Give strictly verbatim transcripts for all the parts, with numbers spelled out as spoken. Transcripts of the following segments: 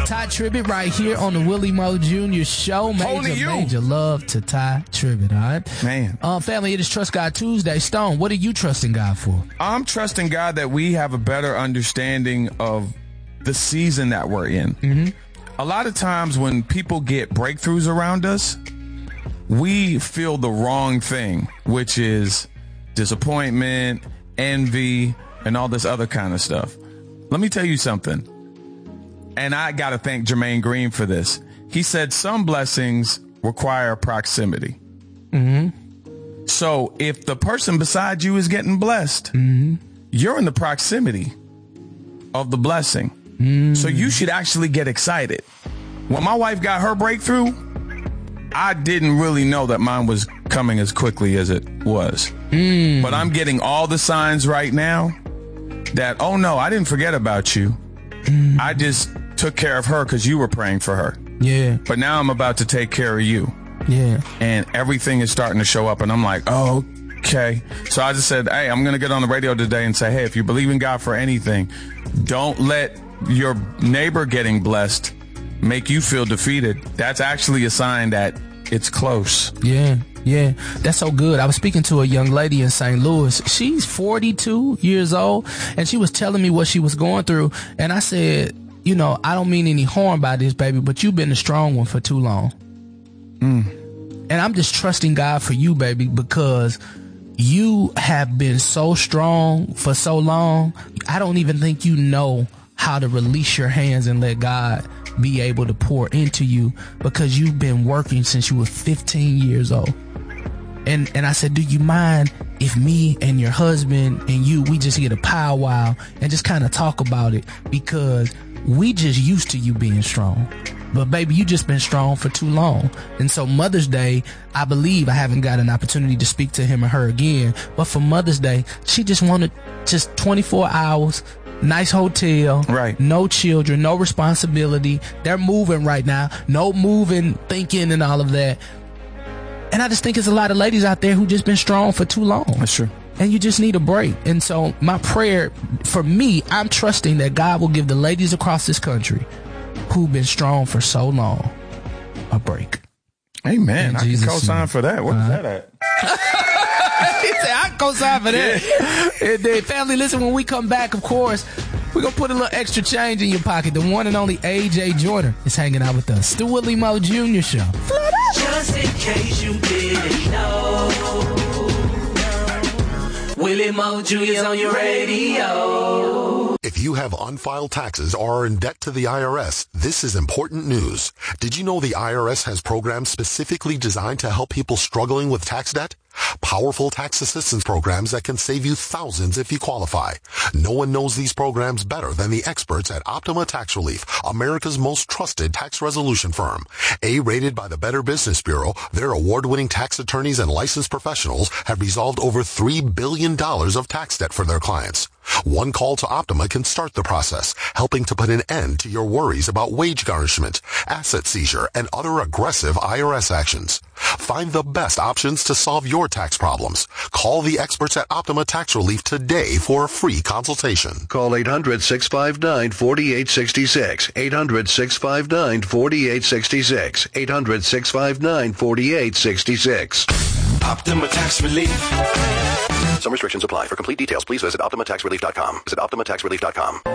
Ty Tribbett right here on the Willie Mo Junior Show. Major, major love to Ty Tribbett, all right? Man. Uh, family, it is Trust God Tuesday. Stone, what are you trusting God for? I'm trusting God that we have a better understanding of the season that we're in. Mm-hmm. A lot of times when people get breakthroughs around us, we feel the wrong thing, which is disappointment, envy, and all this other kind of stuff. Let me tell you something. And I got to thank Jermaine Green for this. He said some blessings require proximity. Mm-hmm. So if the person beside you is getting blessed, mm-hmm. you're in the proximity of the blessing. Mm-hmm. So you should actually get excited. When my wife got her breakthrough, I didn't really know that mine was coming as quickly as it was. Mm. But I'm getting all the signs right now that, oh no, I didn't forget about you. Mm. I just took care of her because you were praying for her. Yeah. But now I'm about to take care of you. Yeah. And everything is starting to show up. And I'm like, oh, okay. So I just said, hey, I'm going to get on the radio today and say, hey, if you believe in God for anything, don't let your neighbor getting blessed make you feel defeated. That's actually a sign that it's close. Yeah. Yeah, that's so good. I was speaking to a young lady in Saint Louis. She's forty-two years old, and she was telling me what she was going through. And I said, you know, I don't mean any harm by this, baby, but you've been a strong one for too long. Mm. And I'm just trusting God for you, baby, because you have been so strong for so long. I don't even think you know how to release your hands and let God be able to pour into you, because you've been working since you were fifteen years old. And and I said, do you mind if me and your husband and you, we just get a powwow and just kind of talk about it? Because we just used to you being strong. But baby, you just been strong for too long. And so Mother's Day, I believe, I haven't got an opportunity to speak to him or her again, but for Mother's Day, she just wanted just twenty-four hours, nice hotel, right? No children, no responsibility. They're moving right now. No moving, thinking, and all of that. And I just think there's a lot of ladies out there who just been strong for too long. That's true. And you just need a break. And so my prayer for me, I'm trusting that God will give the ladies across this country who've been strong for so long a break. Amen. I can co-sign for that. Where's uh, that at? He said, I can co-sign for that. Yeah. And then, family, listen, when we come back, of course, we're going to put a little extra change in your pocket. The one and only A J Joyner is hanging out with us. The Willie Mo Junior Show. Just in case you didn't know, Willie Mo Junior's on your radio. If you have unfiled taxes or are in debt to the I R S, this is important news. Did you know the I R S has programs specifically designed to help people struggling with tax debt? Powerful tax assistance programs that can save you thousands if you qualify. No one knows these programs better than the experts at Optima Tax Relief, America's most trusted tax resolution firm. A-rated by the Better Business Bureau, their award-winning tax attorneys and licensed professionals have resolved over three billion dollars of tax debt for their clients. One call to Optima can start the process, helping to put an end to your worries about wage garnishment, asset seizure, and other aggressive I R S actions. Find the best options to solve your tax problems. Call the experts at Optima Tax Relief today for a free consultation. Call eight hundred, six five nine, four eight six six. eight hundred, six five nine, four eight six six. eight hundred, six five nine, four eight six six. Optima Tax Relief. Some restrictions apply. For complete details, please visit Optima Tax Relief dot com. Visit Optima Tax Relief dot com.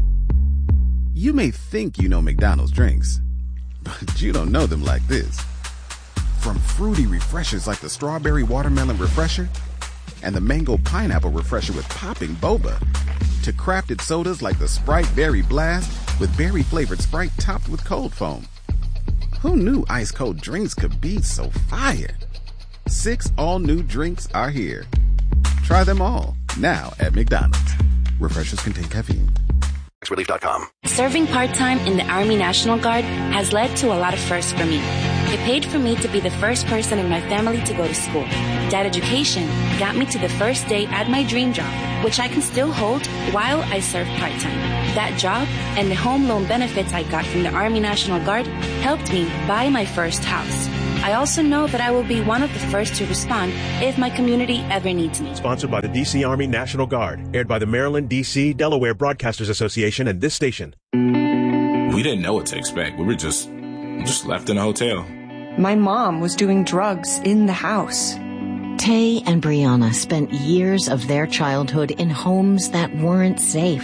You may think you know McDonald's drinks, but you don't know them like this. From fruity refreshers like the Strawberry Watermelon Refresher and the Mango Pineapple Refresher with popping boba, to crafted sodas like the Sprite Berry Blast with berry-flavored Sprite topped with cold foam. Who knew ice-cold drinks could be so fire? Six all-new drinks are here. Try them all, now at McDonald's. Refreshers contain caffeine. tax relief dot com. Serving part-time in the Army National Guard has led to a lot of firsts for me. It paid for me to be the first person in my family to go to school. That education got me to the first day at my dream job, which I can still hold while I serve part-time. That job and the home loan benefits I got from the Army National Guard helped me buy my first house. I also know that I will be one of the first to respond if my community ever needs me. Sponsored by the D C Army National Guard. Aired by the Maryland, D C, Delaware Broadcasters Association and this station. We didn't know what to expect. We were just, just left in a hotel. My mom was doing drugs in the house. Tay and Brianna spent years of their childhood in homes that weren't safe.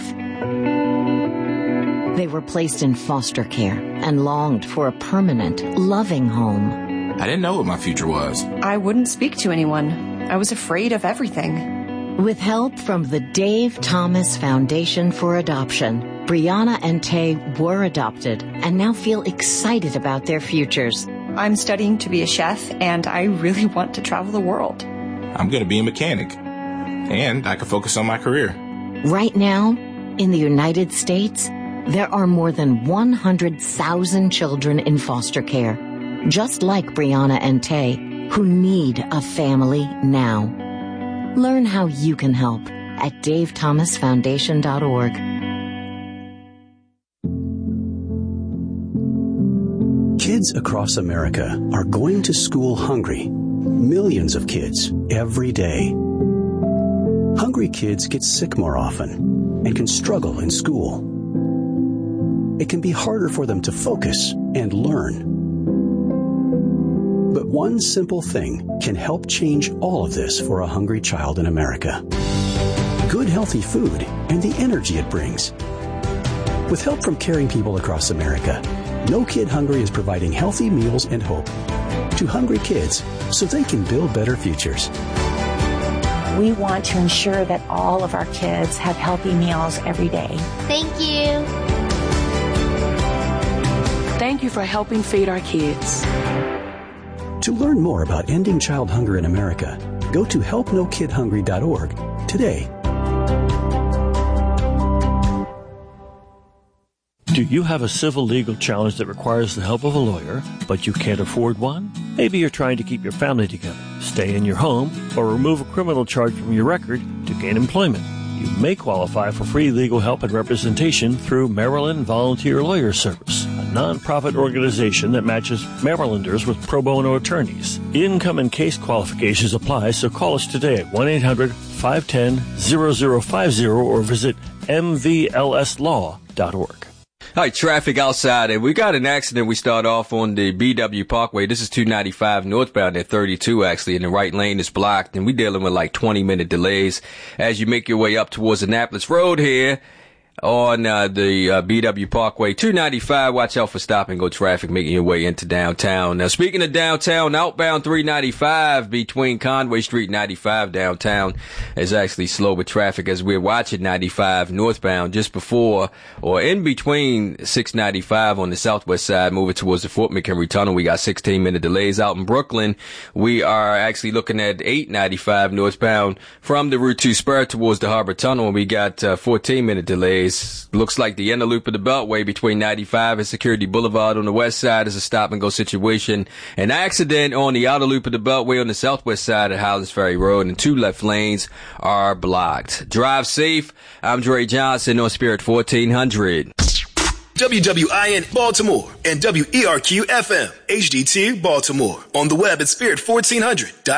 They were placed in foster care and longed for a permanent, loving home. I didn't know what my future was. I wouldn't speak to anyone. I was afraid of everything. With help from the Dave Thomas Foundation for Adoption, Brianna and Tay were adopted and now feel excited about their futures. I'm studying to be a chef, and I really want to travel the world. I'm going to be a mechanic, and I can focus on my career. Right now, in the United States, there are more than one hundred thousand children in foster care, just like Brianna and Tay, who need a family now. Learn how you can help at dave thomas foundation dot org. Kids across America are going to school hungry. Millions of kids every day. Hungry kids get sick more often and can struggle in school. It can be harder for them to focus and learn. But one simple thing can help change all of this for a hungry child in America. Good, healthy food and the energy it brings. With help from caring people across America, No Kid Hungry is providing healthy meals and hope to hungry kids so they can build better futures. We want to ensure that all of our kids have healthy meals every day. Thank you. Thank you for helping feed our kids. To learn more about ending child hunger in America, go to help no kid hungry dot org today. Do you have a civil legal challenge that requires the help of a lawyer, but you can't afford one? Maybe you're trying to keep your family together, stay in your home, or remove a criminal charge from your record to gain employment. You may qualify for free legal help and representation through Maryland Volunteer Lawyer Service, a nonprofit organization that matches Marylanders with pro bono attorneys. Income and case qualifications apply, so call us today at one eight hundred five one zero zero zero five zero or visit m v l s law dot org. All right, traffic outside, and we got an accident. We start off on the B W Parkway. This is two ninety-five northbound at thirty-two, actually, and the right lane is blocked, and we're dealing with like twenty minute delays as you make your way up towards Annapolis Road here on uh, the uh, B W Parkway. two ninety-five, watch out for stop and go traffic making your way into downtown. Now, speaking of downtown, outbound three ninety-five between Conway Street and ninety-five downtown is actually slow with traffic as we're watching ninety-five northbound just before or in between six ninety-five on the southwest side moving towards the Fort McHenry Tunnel. We got sixteen minute delays out in Brooklyn. We are actually looking at eight ninety-five northbound from the Route two spur towards the Harbor Tunnel, and we got uh, fourteen minute delays. Looks like the inner loop of the Beltway between ninety-five and Security Boulevard on the west side is a stop and go situation. An accident on the outer loop of the Beltway on the southwest side of Highlands Ferry Road, and two left lanes are blocked. Drive safe. I'm Dre Johnson on Spirit fourteen hundred. W W I N Baltimore and W E R Q F M H D T Baltimore. On the web at spirit fourteen hundred dot com.